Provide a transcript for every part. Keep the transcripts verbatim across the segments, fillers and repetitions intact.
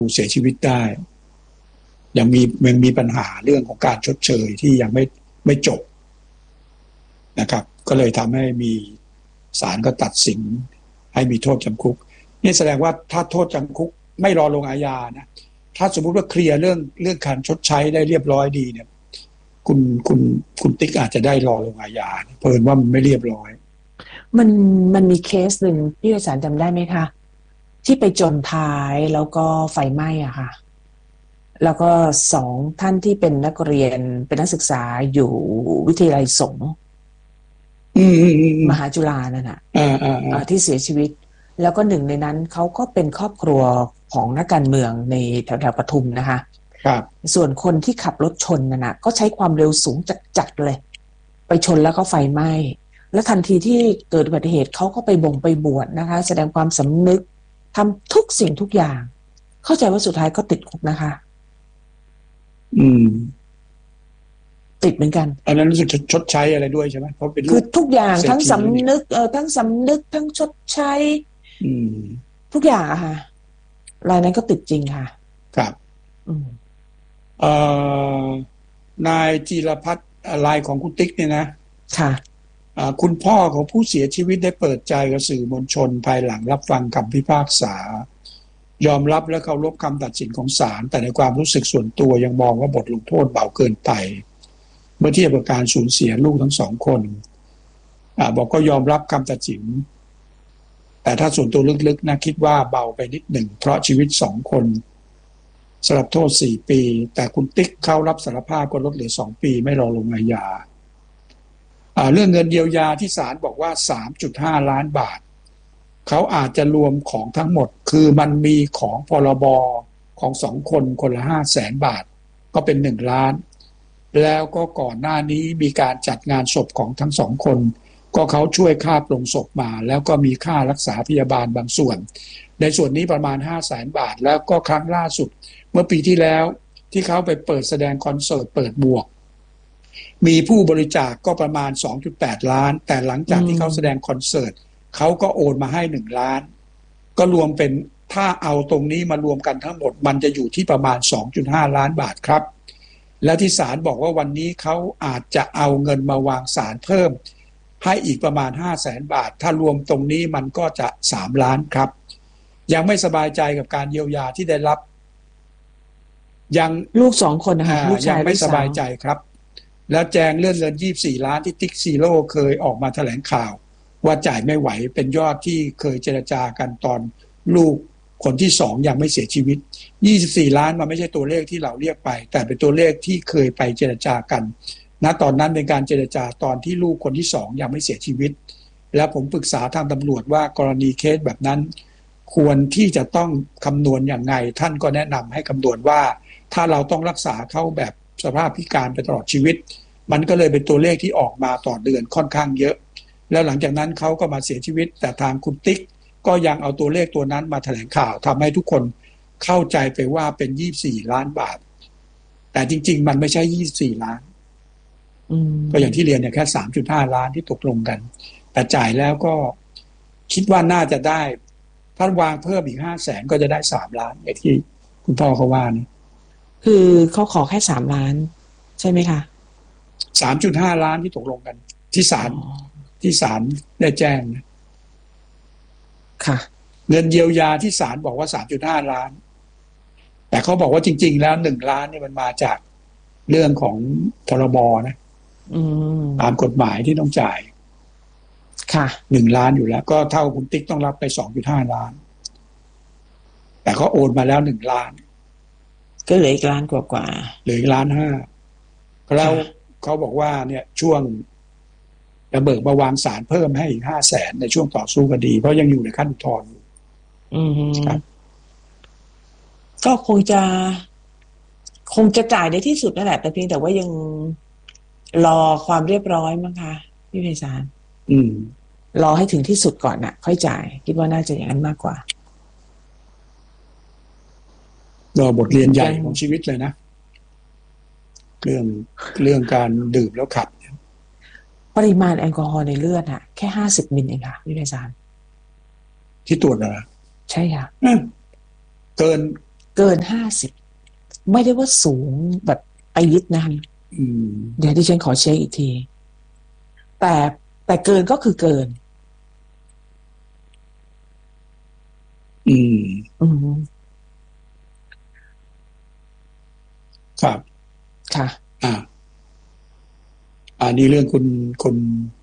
เสียชีวิตได้ยังมียังมีปัญหาเรื่องของการชดเชยที่ยังไม่ไม่จบนะครับก็เลยทำให้มีศาลก็ตัดสินให้มีโทษจำคุกนี่แสดงว่าถ้าโทษจำคุกไม่รอลงอาญานะถ้าสมมุติว่าเคลียร์เรื่องเรื่องการชดใช้ได้เรียบร้อยดีเนี่ยคุณคุณคุณติ๊กอาจจะได้รอลงอาญาเพิ่นว่ามันไม่เรียบร้อยมันมันมีเคสหนึ่งพี่ไพศาลจำได้ไหมคะที่ไปจนท้ายแล้วก็ไฟไหม้อ่ะค่ะแล้วก็สองท่านที่เป็นนักเรียนเป็นนักศึกษาอยู่วิทยาลัยสงฆ์มหาจุฬานั่นน่ะที่เสียชีวิตแล้วก็หนึ่งในนั้นเขาก็เป็นครอบครัวของนักการเมืองในแถวแถวปทุมนะคะครับส่วนคนที่ขับรถชนนั่นน่ะก็ใช้ความเร็วสูงจัดๆเลยไปชนแล้วก็ไฟไหม้และทันทีที่เกิดอุบัติเหตุเขาก็ไปบ่งไปบวชนะคะแสดงความสำนึกทำทุกสิ่งทุกอย่างเข้าใจว่าสุดท้ายก็ติดคุกนะคะอืมติดเหมือนกันอันนั้นรู้สึกชดใช้อะไรด้วยใช่ไหมเพราะเป็นคือทุกอย่างทั้งสำนึกเออทั้งสำนึกทั้งชดใช้อืมทุกอย่างอะค่ะรายนั้นก็ติดจริงค่ะครับอืมเอ่อนายจีรพัฒน์ลายของคุณติ๊กเนี่ยนะค่ะคุณพ่อของผู้เสียชีวิตได้เปิดใจกับสื่อมวลชนภายหลังรับฟังคำพิพากษายอมรับและเคารพคำตัดสินของศาลแต่ในความรู้สึกส่วนตัวยังมองว่าบทลงโทษเบาเกินไปเมื่อเทียบกับการสูญเสียลูกทั้งสองคนอ่าบอกก็ยอมรับคำตัดสินแต่ถ้าส่วนตัวลึกๆนะคิดว่าเบาไปนิดหนึ่งเพราะชีวิตสองคนสำหรับโทษสี่ปีแต่คุณติ๊กเขารับสารภาพก็ลดเหลือสองปีไม่รอลงอาญาอ่าเรื่องเงินเยียวยาที่ศาลบอกว่า สามจุดห้า ล้านบาทเขาอาจจะรวมของทั้งหมดคือมันมีของพรบของสองคนคนละห้าแสนบาทก็เป็นหนึ่งล้านแล้วก็ก่อนหน้านี้มีการจัดงานศพของทั้งสองคนก็เขาช่วยค่าปลงศพมาแล้วก็มีค่ารักษาพยาบาลบางส่วนในส่วนนี้ประมาณห้าแสนบาทแล้วก็ครั้งล่าสุดเมื่อปีที่แล้วที่เขาไปเปิดแสดงคอนเสิร์ตเปิดบวกมีผู้บริจาคก็ประมาณ สองจุดแปด ล้านแต่หลังจากที่เขาแสดงคอนเสิร์ตเขาก็โอนมาให้หนึ่งล้านก็รวมเป็นถ้าเอาตรงนี้มารวมกันทั้งหมดมันจะอยู่ที่ประมาณ สองจุดห้า ล้านบาทครับและที่ศาลบอกว่าวันนี้เขาอาจจะเอาเงินมาวางศาลเพิ่มให้อีกประมาณ ห้าแสนบาทถ้ารวมตรงนี้มันก็จะสามล้านครับยังไม่สบายใจกับการเยียวยาที่ได้รับยังลูกสองคนนะคะลูกชายยังไม่สบายใจครับแล้วแจงเรื่องเงินยี่สิบสี่ล้านที่ติ๊กซีโร่เคยออกมาแถลงข่าวว่าจ่ายไม่ไหวเป็นยอดที่เคยเจรจากันตอนลูกคนที่สองยังไม่เสียชีวิตยี่สิบสี่ล้านมันไม่ใช่ตัวเลขที่เราเรียกไปแต่เป็นตัวเลขที่เคยไปเจรจากันณตอนนั้นเป็นการเจรจาตอนที่ลูกคนที่สองยังไม่เสียชีวิตแล้วผมปรึกษาทางตำรวจว่ากรณีเคสแบบนั้นควรที่จะต้องคำนวณอย่างไงท่านก็แนะนำให้คำนวณว่าถ้าเราต้องรักษาเขาแบบสภาพพิการไปตลอดชีวิตมันก็เลยเป็นตัวเลขที่ออกมาต่อเดือนค่อนข้างเยอะแล้วหลังจากนั้นเขาก็มาเสียชีวิตแต่ทางคุณติ๊กก็ยังเอาตัวเลขตัวนั้นมาแถลงข่าวทำให้ทุกคนเข้าใจไปว่าเป็นยี่สิบสี่ล้านบาทแต่จริงๆมันไม่ใช่ยี่สิบสี่ล้านก็อย่างที่เรียนเนี่ยแค่ สามจุดห้า ล้านที่ตกลงกันแต่จ่ายแล้วก็คิดว่าน่าจะได้ถ้าวางเพิ่มอีก ห้าแสนก็จะได้สามล้านอย่างที่คุณพ่อเขาว่านี่คือเขาขอแค่สามล้านใช่ไหมคะสามจุดห้า ล้านที่ตกลงกันที่ศาลที่ศาลได้แจ้งนะค่ะเงินเยียวยาที่ศาลบอกว่า สามจุดห้า ล้านแต่เขาบอกว่าจริงๆแล้วหนึ่งล้านนี่มันมาจากเรื่องของพรบนะตามกฎหมายที่ต้องจ่ายค่ะหนึ่งล้านอยู่แล้วก็เท่าคุณติ๊กต้องรับไป สองจุดห้า ล้านแต่เขาโอนมาแล้วหนึ่งล้านก็เหลืออีกล้านกว่าๆเหลืออีกล้านห้าแล้วเขาบอกว่าเนี่ยช่วงจะเบิกมาวางศาลเพิ่มให้อีกห้าแสนในช่วงต่อสู้คดีเพราะยังอยู่ในขั้นอุทธรณ์อยู่อืมครับก็คงจะคงจะจ่ายในที่สุดนั่นแหละแต่เพียงแต่ว่ายังรอความเรียบร้อยมั้งคะพี่ไพศาลอืมรอให้ถึงที่สุดก่อนน่ะค่อยจ่ายคิดว่าน่าจะอย่างนั้นมากกว่าก็บทเรียนใหญ่ของชีวิตเลยนะเรื่องเรื่องการดื่มแล้วขับปริมาณแอลกอฮอล์ในเลือดอะแค่ห้าสิบมิลลิลิตรเองค่ะพี่ไพศาลที่ตรวจนะใช่ค่ะเกินเกินห้าสิบไม่ได้ว่าสูงแบบไปยิดนะคะเดี๋ยวดิฉันขอเช็คอีกทีแต่แต่เกินก็คือเกินอืมอืมครับค่ะอ่าอันนี้เรื่องคุณคุณ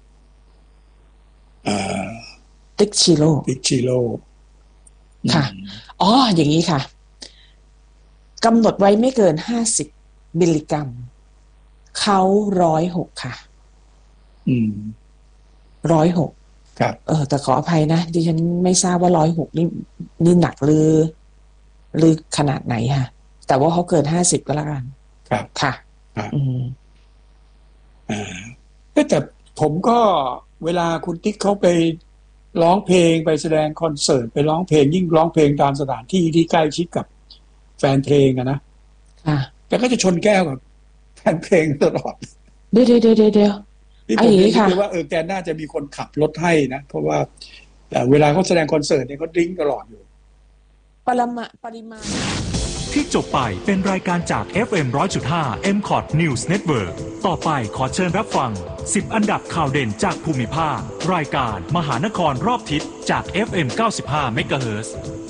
อ่าติ๊กชิโร่ติ๊กชิโร่ค่ะอ๋ออย่างนี้ค่ะกำหนดไว้ไม่เกินห้าสิบมิลลิกรัมเขาร้อยหกค่ะอืมร้อยหกครับเออแต่ขออภัยนะดิฉันไม่ทราบว่าร้อยหกนี่นี่หนักหรือหรือขนาดไหนค่ะแต่ว่าเขาเกินห้าสิบก็แล้วกันครับค่ะอืมอ่าแต่ผมก็เวลาคุณติ๊กเขาไปร้องเพลงไปแสดงคอนเสิร์ตไปร้องเพลงยิ่งร้องเพลงตามสถานที่ที่ใกล้ชิดกับแฟนเพลงอะนะค่ะแกก็จะชนแก้วกับแฟนเพลงตลอดเดี๋ยวเดี๋ยวเดี๋ยวเดี๋ยวที่ผมยังคิดว่าเออแกน่าจะมีคนขับรถให้นะเพราะว่าเวลาเขาแสดงคอนเสิร์ตเนี่ยเขาดริ้งตลอดอยู่ปริมาณปริมาณที่จบไปเป็นรายการจาก เอฟ เอ็ม หนึ่งร้อยจุดห้า เอ็ม คอท News Network ต่อไปขอเชิญรับฟังสิบอันดับข่าวเด่นจากภูมิภาครายการมหานครรอบทิศจาก เอฟ เอ็ม เก้าสิบห้า เมกะเฮิรตซ์